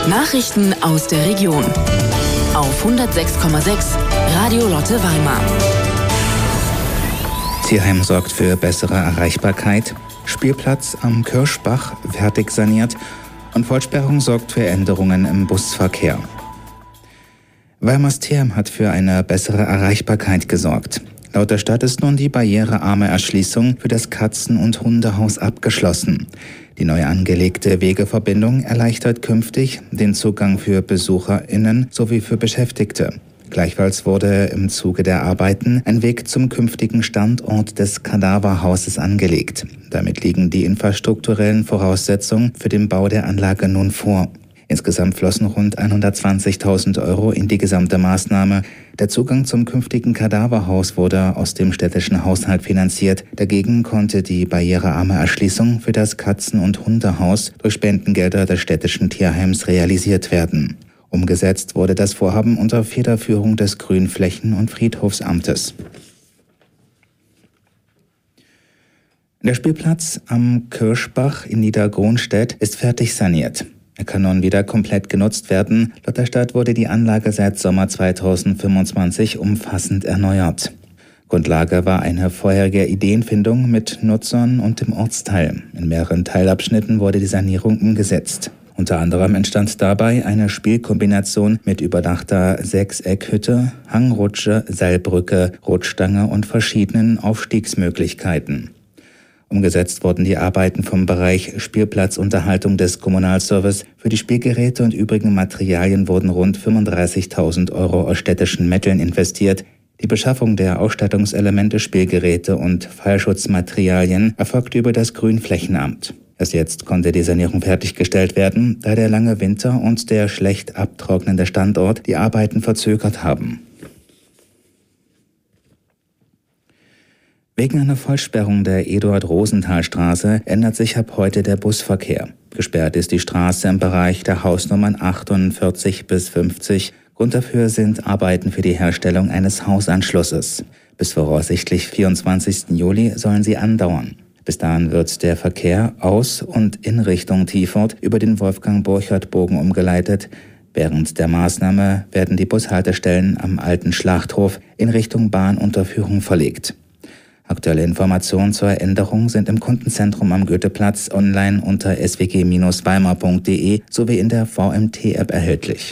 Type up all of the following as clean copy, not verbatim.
Nachrichten aus der Region. Auf 106,6 Radio Lotte Weimar. Tierheim sorgt für bessere Erreichbarkeit. Spielplatz am Kirschbach fertig saniert. Und Vollsperrung sorgt für Änderungen im Busverkehr. Weimars Tierheim hat für eine bessere Erreichbarkeit gesorgt. Laut der Stadt ist nun die barrierearme Erschließung für das Katzen- und Hundehaus abgeschlossen. Die neu angelegte Wegeverbindung erleichtert künftig den Zugang für BesucherInnen sowie für Beschäftigte. Gleichfalls wurde im Zuge der Arbeiten ein Weg zum künftigen Standort des Kadaverhauses angelegt. Damit liegen die infrastrukturellen Voraussetzungen für den Bau der Anlage nun vor. Insgesamt flossen rund 120.000 € in die gesamte Maßnahme. Der Zugang zum künftigen Kadaverhaus wurde aus dem städtischen Haushalt finanziert. Dagegen konnte die barrierearme Erschließung für das Katzen- und Hundehaus durch Spendengelder des städtischen Tierheims realisiert werden. Umgesetzt wurde das Vorhaben unter Federführung des Grünflächen- und Friedhofsamtes. Der Spielplatz am Kirschbach in Niedergronstedt ist fertig saniert. Er kann nun wieder komplett genutzt werden. Laut der Stadt wurde die Anlage seit Sommer 2025 umfassend erneuert. Grundlage war eine vorherige Ideenfindung mit Nutzern und dem Ortsteil. In mehreren Teilabschnitten wurde die Sanierung umgesetzt. Unter anderem entstand dabei eine Spielkombination mit überdachter Sechseckhütte, Hangrutsche, Seilbrücke, Rutschstange und verschiedenen Aufstiegsmöglichkeiten. Umgesetzt wurden die Arbeiten vom Bereich Spielplatzunterhaltung des Kommunalservice. Für die Spielgeräte und übrigen Materialien wurden rund 35.000 € aus städtischen Mitteln investiert. Die Beschaffung der Ausstattungselemente, Spielgeräte und Fallschutzmaterialien erfolgte über das Grünflächenamt. Erst jetzt konnte die Sanierung fertiggestellt werden, da der lange Winter und der schlecht abtrocknende Standort die Arbeiten verzögert haben. Wegen einer Vollsperrung der Eduard-Rosenthal-Straße ändert sich ab heute der Busverkehr. Gesperrt ist die Straße im Bereich der Hausnummern 48 bis 50. Grund dafür sind Arbeiten für die Herstellung eines Hausanschlusses. Bis voraussichtlich 24. Juli sollen sie andauern. Bis dahin wird der Verkehr aus und in Richtung Tiefort über den Wolfgang-Borchert-Bogen umgeleitet. Während der Maßnahme werden die Bushaltestellen am alten Schlachthof in Richtung Bahnunterführung verlegt. Aktuelle Informationen zur Änderung sind im Kundenzentrum am Goetheplatz online unter swg-weimar.de sowie in der VMT-App erhältlich.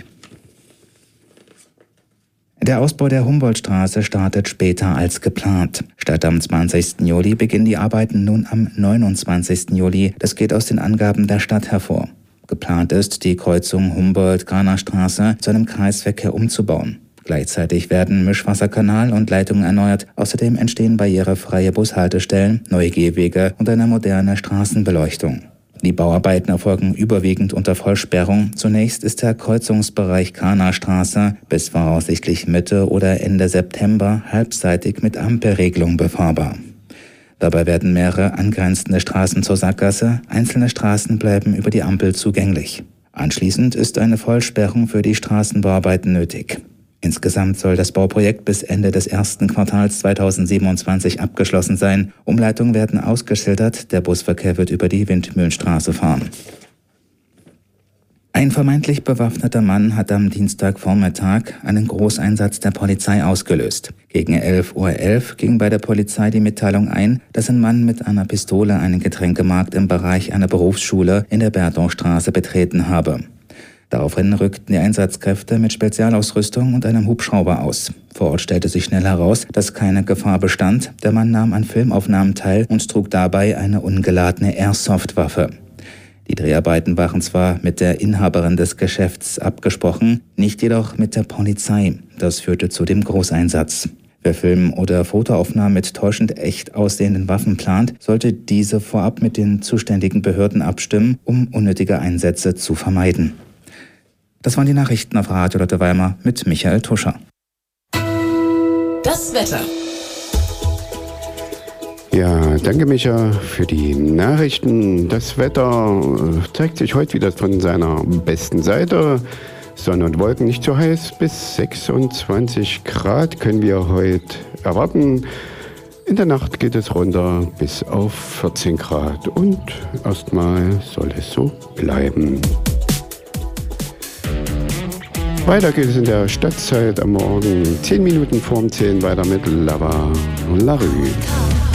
Der Ausbau der Humboldtstraße startet später als geplant. Statt am 20. Juli beginnen die Arbeiten nun am 29. Juli. Das geht aus den Angaben der Stadt hervor. Geplant ist, die Kreuzung Humboldt-Graner-Straße zu einem Kreisverkehr umzubauen. Gleichzeitig werden Mischwasserkanal und Leitungen erneuert. Außerdem entstehen barrierefreie Bushaltestellen, neue Gehwege und eine moderne Straßenbeleuchtung. Die Bauarbeiten erfolgen überwiegend unter Vollsperrung. Zunächst ist der Kreuzungsbereich Graner-Straße bis voraussichtlich Mitte oder Ende September halbseitig mit Ampelregelung befahrbar. Dabei werden mehrere angrenzende Straßen zur Sackgasse. Einzelne Straßen bleiben über die Ampel zugänglich. Anschließend ist eine Vollsperrung für die Straßenbauarbeiten nötig. Insgesamt soll das Bauprojekt bis Ende des ersten Quartals 2027 abgeschlossen sein. Umleitungen werden ausgeschildert, der Busverkehr wird über die Windmühlenstraße fahren. Ein vermeintlich bewaffneter Mann hat am Dienstagvormittag einen Großeinsatz der Polizei ausgelöst. Gegen 11:11 Uhr ging bei der Polizei die Mitteilung ein, dass ein Mann mit einer Pistole einen Getränkemarkt im Bereich einer Berufsschule in der Bertaustraße betreten habe. Daraufhin rückten die Einsatzkräfte mit Spezialausrüstung und einem Hubschrauber aus. Vor Ort stellte sich schnell heraus, dass keine Gefahr bestand. Der Mann nahm an Filmaufnahmen teil und trug dabei eine ungeladene Airsoft-Waffe. Die Dreharbeiten waren zwar mit der Inhaberin des Geschäfts abgesprochen, nicht jedoch mit der Polizei. Das führte zu dem Großeinsatz. Wer Film- oder Fotoaufnahmen mit täuschend echt aussehenden Waffen plant, sollte diese vorab mit den zuständigen Behörden abstimmen, um unnötige Einsätze zu vermeiden. Das waren die Nachrichten auf Radio Lotte Weimar mit Michael Tuscher. Das Wetter. Ja, danke Micha für die Nachrichten. Das Wetter zeigt sich heute wieder von seiner besten Seite. Sonne und Wolken nicht so heiß, bis 26 Grad können wir heute erwarten. In der Nacht geht es runter bis auf 14 Grad und erstmal soll es so bleiben. Weiter geht es in der Stadtzeit am Morgen 10 Minuten vorm 10 weiter mit Lava La Rue.